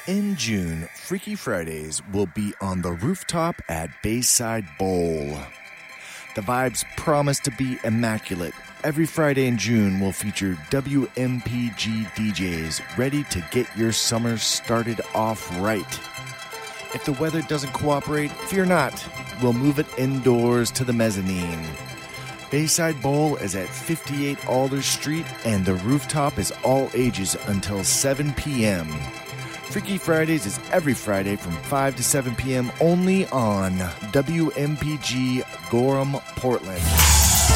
In June, Freaky Fridays will be on the rooftop at Bayside Bowl. The vibes promise to be immaculate. Every Friday in June will feature WMPG DJs ready to get your summer started off right. If the weather doesn't cooperate, fear not. We'll move it indoors to the mezzanine. Bayside Bowl is at 58 Alders Street, and the rooftop is all ages until 7 p.m. Freaky Fridays is every Friday from 5 to 7 p.m. only on WMPG Gorham, Portland.